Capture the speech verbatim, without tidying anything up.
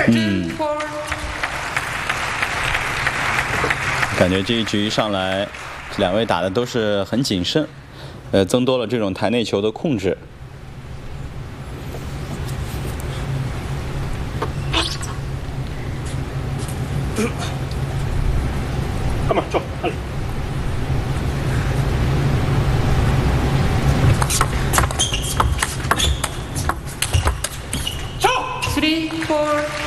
嗯，感觉这一局一上来，两位打的都是很谨慎，呃，增多了这种台内球的控制。 Come on, go. Three, four.